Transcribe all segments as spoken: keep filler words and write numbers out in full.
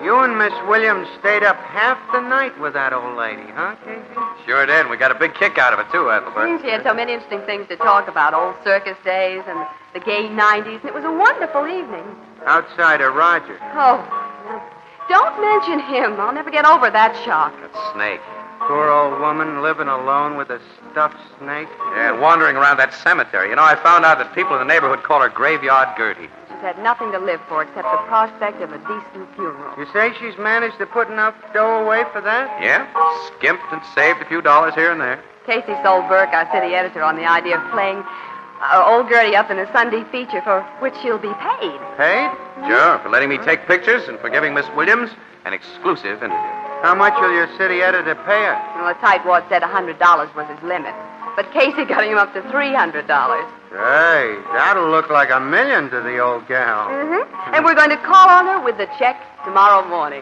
You and Miss Williams stayed up half the night with that old lady, huh, Casey? Sure did. We got a big kick out of it, too, Ethelbert. She had so many interesting things to talk about. Old circus days and the gay nineties. And it was a wonderful evening. Outside of Roger. Oh, don't mention him. I'll never get over that shock. That snake. Poor old woman living alone with a stuffed snake. Yeah, and wandering around that cemetery. You know, I found out that people in the neighborhood call her Graveyard Gertie. She's had nothing to live for except the prospect of a decent funeral. You say she's managed to put enough dough away for that? Yeah, skimped and saved a few dollars here and there. Casey sold Burke, our city editor, on the idea of playing uh, old Gertie up in a Sunday feature for which she'll be paid. Paid? Sure, for letting me take pictures and for giving Miss Williams an exclusive interview. How much will your city editor pay her? Well, the tightwad said one hundred dollars was his limit. But Casey got him up to three hundred dollars. Hey, that'll look like a million to the old gal. Mm-hmm. And we're going to call on her with the check tomorrow morning.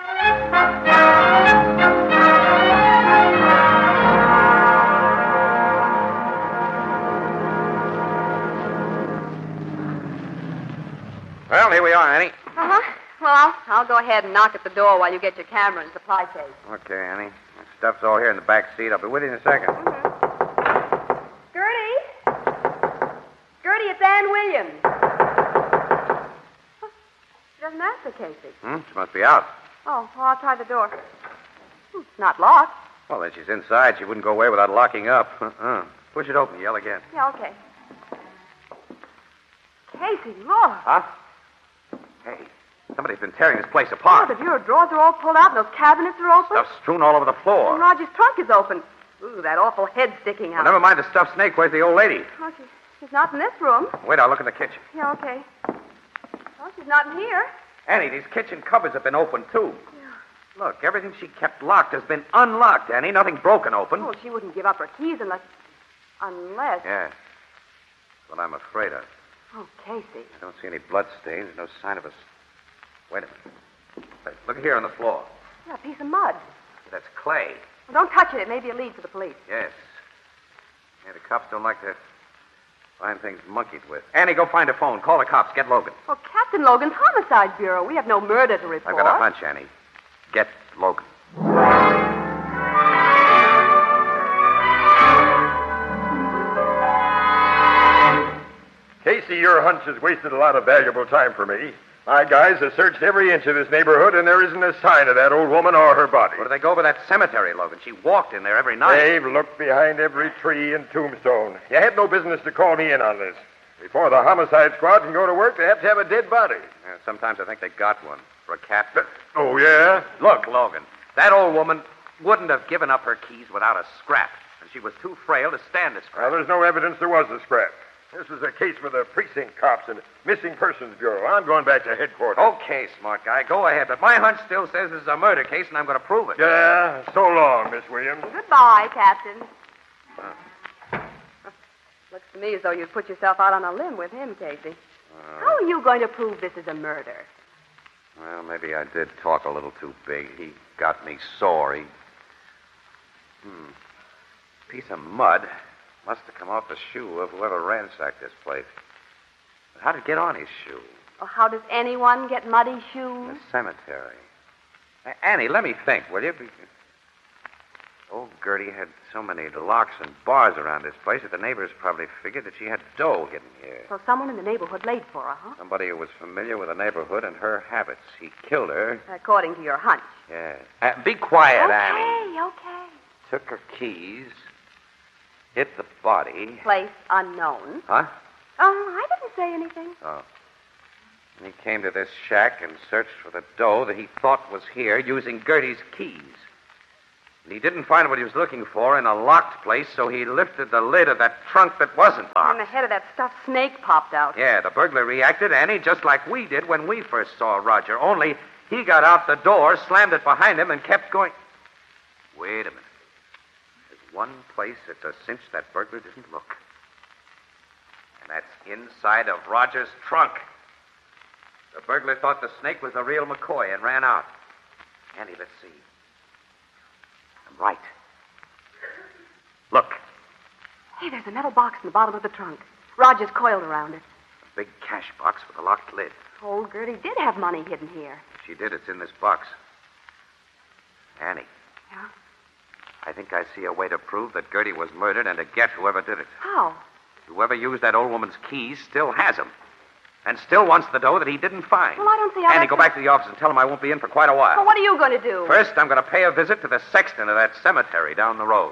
Well, here we are, Annie. Uh-huh. Well, I'll, I'll go ahead and knock at the door while you get your camera and supply case. Okay, Annie. My stuff's all here in the back seat. I'll be with you in a second. Mm-hmm. Gertie? Gertie, it's Ann Williams. She doesn't answer, Casey. Hmm? She must be out. Oh, well, I'll try the door. Hmm, it's not locked. Well, then she's inside. She wouldn't go away without locking up. Uh-uh. Push it open. Yell again. Yeah, okay. Casey, look. Huh? Hey, somebody's been tearing this place Oh, apart. the bureau drawers are all pulled out and those cabinets are open. Stuff's strewn all over the floor. And Roger's trunk is open. Ooh, that awful head sticking out. Well, never mind the stuffed snake. Where's the old lady? Oh, she, she's not in this room. Wait, I'll look in the kitchen. Yeah, okay. Well, she's not in here. Annie, these kitchen cupboards have been opened, too. Yeah. Look, everything she kept locked has been unlocked, Annie. Nothing broken open. Oh, she wouldn't give up her keys unless... Unless... Yes. That's what I'm afraid of. Oh, Casey. I don't see any blood stains. No sign of us. Wait a minute. Hey, look here on the floor. Yeah, a piece of mud. That's clay. Well, don't touch it. It may be a lead for the police. Yes. Yeah, the cops don't like to find things monkeyed with. Annie, go find a phone. Call the cops. Get Logan. Well, Captain Logan's Homicide Bureau. We have no murder to report. I've got a hunch, Annie. Get Logan. Casey, your hunch has wasted a lot of valuable time for me. My guys have searched every inch of this neighborhood, and there isn't a sign of that old woman or her body. Where do they go over that cemetery, Logan? She walked in there every night. They've looked behind every tree and tombstone. You had no business to call me in on this. Before the homicide squad can go to work, they have to have a dead body. Yeah, sometimes I think they got one for a captain. Oh, yeah? Look, Logan, that old woman wouldn't have given up her keys without a scrap, and she was too frail to stand a scrap. Well, there's no evidence there was a scrap. This was a case for the precinct cops and Missing Persons Bureau. I'm going back to headquarters. Okay, smart guy, go ahead. But my hunch still says this is a murder case, and I'm going to prove it. Yeah, so long, Miss Williams. Goodbye, Captain. Huh. Looks to me as though you'd put yourself out on a limb with him, Casey. Uh, How are you going to prove this is a murder? Well, maybe I did talk a little too big. He got me sore. He... Hmm. Piece of mud. Must have come off the shoe of whoever ransacked this place. But how did it get on his shoe? Well, how does anyone get muddy shoes? In the cemetery. A- Annie, let me think, will you? Old Gertie had so many locks and bars around this place that the neighbors probably figured that she had dough hidden here. So someone in the neighborhood laid for her, huh? Somebody who was familiar with the neighborhood and her habits. He killed her. According to your hunch. Yeah. Uh, be quiet, okay, Annie. Okay, okay. Took her keys. Hit the body. Place unknown. Huh? Oh, I didn't say anything. Oh. And he came to this shack and searched for the dough that he thought was here using Gertie's keys. And he didn't find what he was looking for in a locked place, so he lifted the lid of that trunk that wasn't locked. And the head of that stuffed snake popped out. Yeah, the burglar reacted, Annie, just like we did when we first saw Roger. Only he got out the door, slammed it behind him, and kept going. Wait a minute. One place it's a cinch that burglar didn't look. And that's inside of Roger's trunk. The burglar thought the snake was the real McCoy and ran out. Annie, let's see. I'm right. Look. Hey, there's a metal box in the bottom of the trunk. Roger's coiled around it. A big cash box with a locked lid. Old Gertie did have money hidden here. She did. It's in this box. Annie. Yeah? I think I see a way to prove that Gertie was murdered and to get whoever did it. How? Whoever used that old woman's keys still has them. And still wants the dough that he didn't find. Well, I don't see how Annie, that go could- back to the office and tell him I won't be in for quite a while. Well, what are you going to do? First, I'm going to pay a visit to the sexton of that cemetery down the road.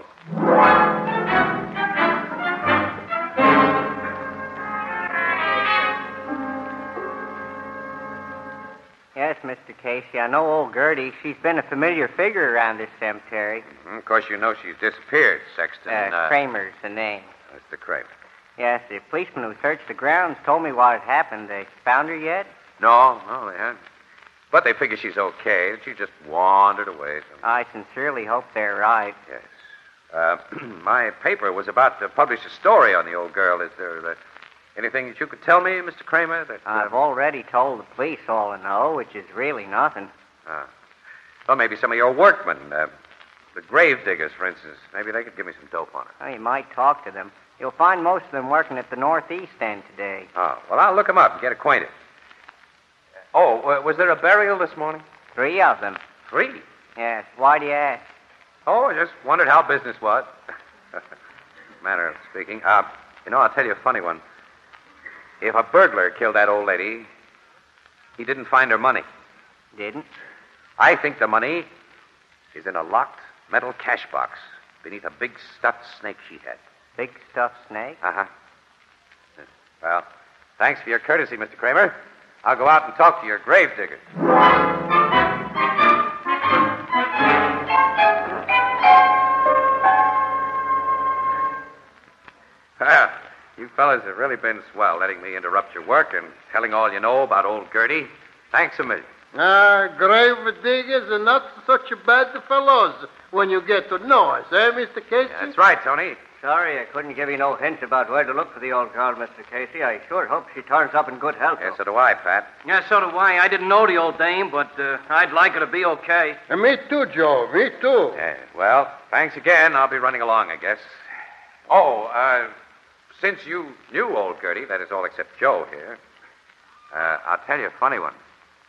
Yes, Mister Casey, I know old Gertie. She's been a familiar figure around this cemetery. Mm, of course, you know she's disappeared, Sexton. Uh, Kramer's the name. Mister Kramer. Yes, the policeman who searched the grounds told me what had happened. They found her yet? No, no, they haven't. But they figure she's okay. She just wandered away. Somewhere. I sincerely hope they're right. Yes. Uh, my paper was about to publish a story on the old girl. Is there uh, anything that you could tell me, Mister Kramer? That uh... I've already told the police all I know, which is really nothing. Ah. Well, maybe some of your workmen, uh, the grave diggers, for instance. Maybe they could give me some dope on it. Well, you might talk to them. You'll find most of them working at the northeast end today. Oh, well, I'll look them up and get acquainted. Oh, uh, was there a burial this morning? Three of them. Three? Yes. Why do you ask? Oh, I just wondered how business was. Manner of speaking. Uh, you know, I'll tell you a funny one. If a burglar killed that old lady, he didn't find her money. Didn't? I think the money is in a locked metal cash box beneath a big stuffed snake she had. Big stuffed snake? Uh-huh. Well, thanks for your courtesy, Mister Kramer. I'll go out and talk to your grave digger. Well, you fellas have really been swell, letting me interrupt your work and telling all you know about old Gertie. Thanks a million. Ah, grave diggers are not such bad fellows when you get to know us, eh, Mister Casey? Yeah, that's right, Tony. Sorry, I couldn't give you no hints about where to look for the old girl, Mister Casey. I sure hope she turns up in good health. Yeah, so do I, Pat. Yeah, so do I. I didn't know the old dame, but uh, I'd like her to be okay. Uh, me too, Joe. Me too. Yeah, well, thanks again. I'll be running along, I guess. Oh, uh, since you knew old Gertie, that is all except Joe here, uh, I'll tell you a funny one.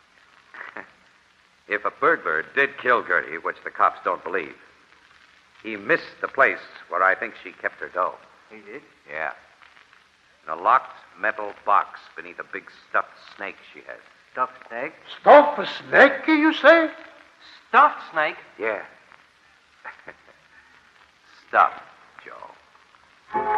If a burglar did kill Gertie, which the cops don't believe, he missed the place where I think she kept her dough. He did? Yeah. In a locked metal box beneath a big stuffed snake she had. Stuffed snake? Stuff a snake, you say? Stuffed snake? Yeah. Stuffed, Joe.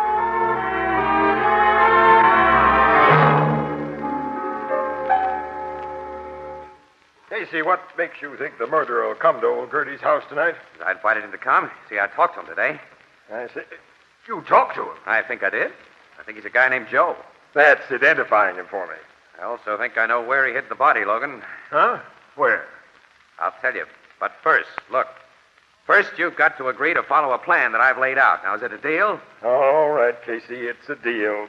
Casey, what makes you think the murderer will come to old Gertie's house tonight? I invited him to come. See, I talked to him today. I say, you talked to him. I think I did. I think he's a guy named Joe. That's identifying him for me. I also think I know where he hid the body, Logan. Huh? Where? I'll tell you. But first, look. First, you've got to agree to follow a plan that I've laid out. Now, is it a deal? All right, Casey, it's a deal.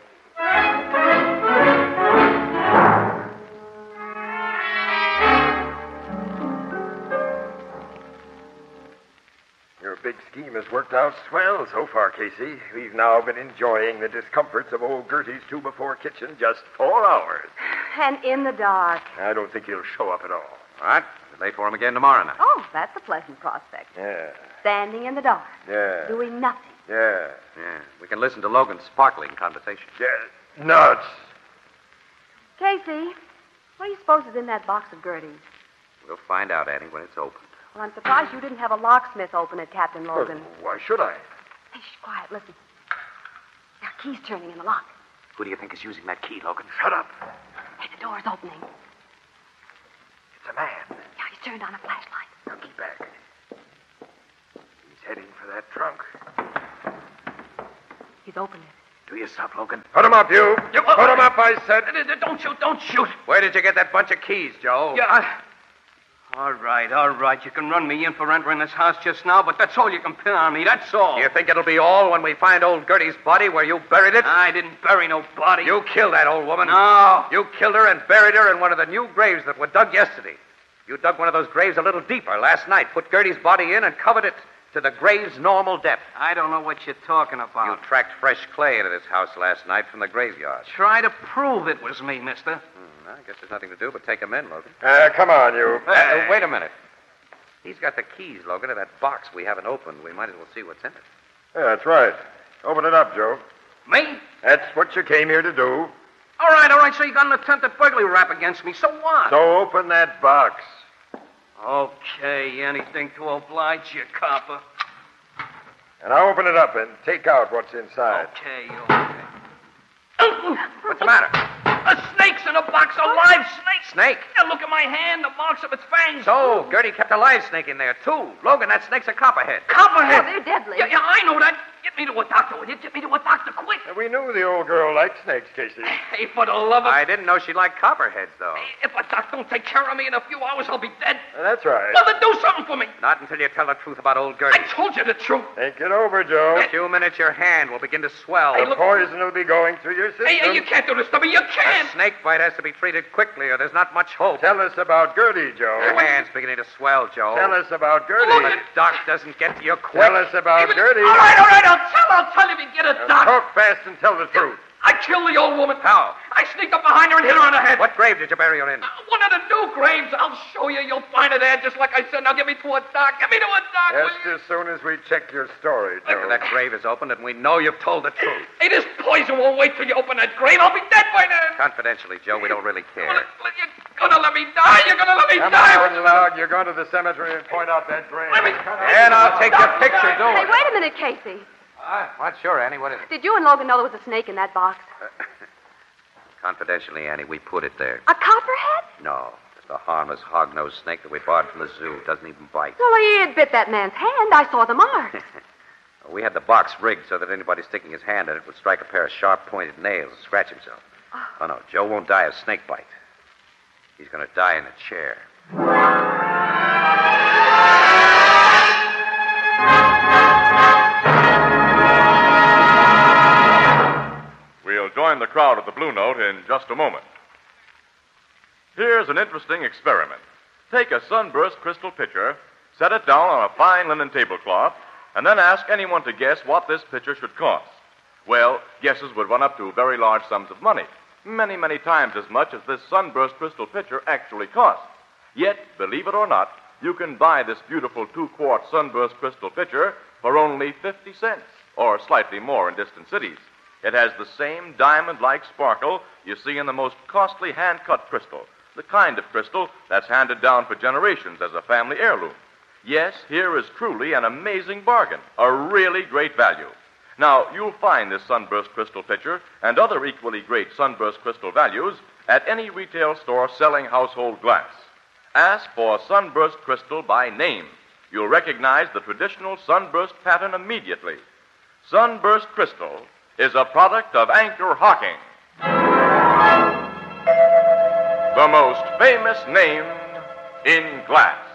Your big scheme has worked out swell so far, Casey. We've now been enjoying the discomforts of old Gertie's two-before kitchen just four hours. And in the dark. I don't think he'll show up at all. All right. We'll wait for him again tomorrow night. Oh, that's a pleasant prospect. Yeah, Standing in the dark. yeah, Doing nothing. yeah, Yeah. We can listen to Logan's sparkling conversation. yeah. Nuts. Casey, what do you suppose is in that box of Gertie's? We'll find out, Annie, when it's opened. Well, I'm surprised you didn't have a locksmith open it, Captain Logan. Why should I? Hey, shh, quiet, listen. There are keys turning in the lock. Who do you think is using that key, Logan? Shut up. Hey, the door's opening. It's a man. Yeah, he's turned on a flashlight. Now keep back. He's heading for that trunk. He's opened it. Do you stop, Logan? Put him up, you. You- uh, Put him up, I said. Don't shoot, don't shoot. Where did you get that bunch of keys, Joe? Yeah, I... All right, all right. You can run me in for entering this house just now, but that's all you can pin on me. That's all. You think it'll be all when we find old Gertie's body where you buried it? I didn't bury no body. You killed that old woman. No. You killed her and buried her in one of the new graves that were dug yesterday. You dug one of those graves a little deeper last night, put Gertie's body in, and covered it to the grave's normal depth. I don't know what you're talking You about. tracked fresh clay into this house last night from the graveyard. Try to prove it was me, mister. Hmm, Well, I guess there's nothing to do but take him in, Logan. Uh, come on, you. Uh, wait a minute. He's got the keys, Logan, to that box we haven't opened. We might as well see what's in it. Yeah, that's right. Open it up, Joe. Me? That's what you came here to do. All right, all right, so you got an attempted burglary rap against me. So what? So open that box. Okay, anything to oblige you, copper. And I'll open it up and take out what's inside. Okay, okay. What's the matter? A snake's in a box, a live snake. Snake? Yeah, look at my hand, the marks of its fangs. So, Gertie kept a live snake in there, too. Logan, that snake's a copperhead. Copperhead. Oh, they're deadly. Yeah, yeah, I know that. Get me to a doctor, will you? Get me to a doctor, quick. We knew the old girl liked snakes, Casey. Hey, for the love of... I didn't know she liked copperheads, though. Hey, if a doc don't take care of me in a few hours, I'll be dead. Uh, that's right. Well, then do something for me. Not until you tell the truth about old Gertie. I told you the truth. Think it over, Joe. In a few minutes, your hand will begin to swell. Hey, The look- poison will be going through your system. Hey, hey, you can't do this to me. You A can't. snake bite has to be treated quickly, or there's not much hope. Tell us about Gertie, Joe. Your hand's beginning to swell, Joe. Tell us about Gertie. The doc doesn't get to you quick. Tell us about Hey, but- Gertie. All right, all right, I'll tell. I'll tell if you get a Now, doc. talk fast and tell the truth. I killed the old woman. How? I sneaked up behind her and hit her on the head. What grave did you bury her in? Uh, one of the new graves. I'll show you. You'll find her there, just like I said. Now get me to a doc. Get me to a doc. will Just you? as soon as we check your story, Joe. After that grave is opened and we know you've told the truth. Hey, this poison won't wait till you open that grave. I'll be dead by then. Confidentially, Joe, we don't really care. Well, well, you're gonna let me die. You're gonna let me Come die. on, loud. You're going to the cemetery and point out that grave. Let me- And I'll take your picture, do Hey, it. wait a minute, Casey. Uh, what? Sure, Annie. What is it? Did you and Logan know there was a snake in that box? Confidentially, Annie, we put it there. A copperhead? No, just a harmless hog-nosed snake that we bought from the zoo. Doesn't even bite. Well, he had bit that man's hand. I saw the marks. We had the box rigged so that anybody sticking his hand in it would strike a pair of sharp-pointed nails and scratch himself. Oh, no, Joe won't die of snake bite. He's going to die in a chair. We'll join the crowd at the Blue Note in just a moment. Here's an interesting experiment. Take a sunburst crystal pitcher, set it down on a fine linen tablecloth, and then ask anyone to guess what this pitcher should cost. Well, guesses would run up to very large sums of money, many, many times as much as this sunburst crystal pitcher actually costs. Yet, believe it or not, you can buy this beautiful two-quart sunburst crystal pitcher for only fifty cents, or slightly more in distant cities. It has the same diamond-like sparkle you see in the most costly hand-cut crystal, the kind of crystal that's handed down for generations as a family heirloom. Yes, here is truly an amazing bargain, a really great value. Now, you'll find this sunburst crystal pitcher and other equally great sunburst crystal values at any retail store selling household glass. Ask for sunburst crystal by name. You'll recognize the traditional sunburst pattern immediately. Sunburst crystal is a product of Anchor Hocking, the most famous name in glass.